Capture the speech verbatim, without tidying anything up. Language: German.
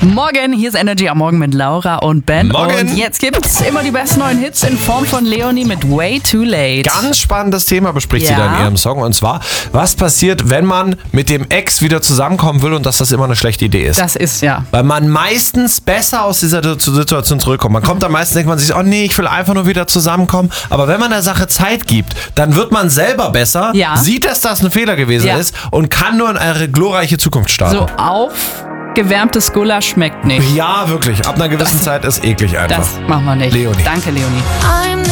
Morgen, hier ist Energy am Morgen mit Laura und Ben. Morgen. Und jetzt gibt's immer die besten neuen Hits in Form von Leonie mit Way Too Late. Ganz spannendes Thema bespricht sie Ja. da in ihrem Song. Und zwar, was passiert, wenn man mit dem Ex wieder zusammenkommen will und dass das immer eine schlechte Idee ist. Das ist ja. Weil man meistens besser aus dieser Situation zurückkommt. Man kommt dann meistens, denkt man sich, oh nee, ich will einfach nur wieder zusammenkommen. Aber wenn man der Sache Zeit gibt, dann wird man selber besser, Ja. sieht, dass das ein Fehler gewesen Ja. ist und kann nur in eine glorreiche Zukunft starten. So aufgewärmtes Gulasch schmeckt nicht. Ja, wirklich. Ab einer gewissen Das- Zeit ist eklig einfach. Das machen wir nicht. Leonie. Danke, Leonie. I'm